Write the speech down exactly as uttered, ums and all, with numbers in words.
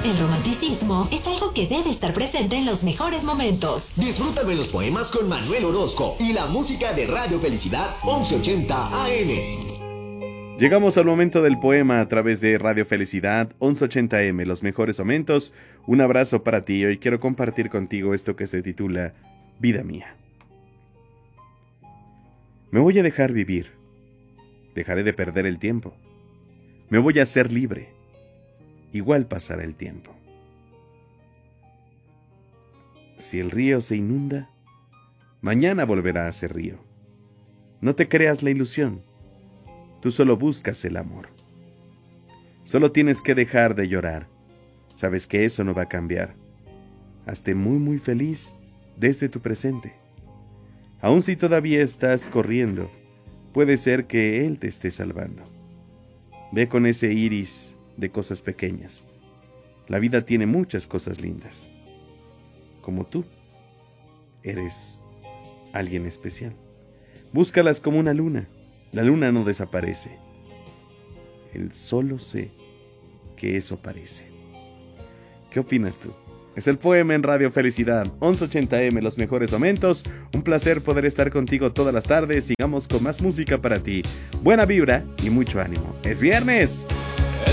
El romanticismo es algo que debe estar presente en los mejores momentos. Disfrútame los poemas con Manuel Orozco y la música de Radio Felicidad once ochenta A M. Llegamos al momento del poema a través de Radio Felicidad once ochenta A M, los mejores momentos. Un abrazo para ti. Hoy quiero compartir contigo esto que se titula Vida Mía. Me voy a dejar vivir. Dejaré de perder el tiempo. Me voy a hacer libre. Igual pasará el tiempo. Si el río se inunda, mañana volverá a ser río. No te creas la ilusión. Tú solo buscas el amor. Solo tienes que dejar de llorar. Sabes que eso no va a cambiar. Hazte muy muy feliz desde tu presente. Aun si todavía estás corriendo, puede ser que Él te esté salvando. Ve con ese iris de cosas pequeñas. La vida tiene muchas cosas lindas. Como tú, eres alguien especial. Búscalas como una luna. La luna no desaparece. Él solo sé que eso parece. ¿Qué opinas tú? Es el poema en Radio Felicidad once ochenta A M, los mejores momentos. Un placer poder estar contigo todas las tardes. Sigamos con más música para ti. Buena vibra y mucho ánimo. ¡Es viernes!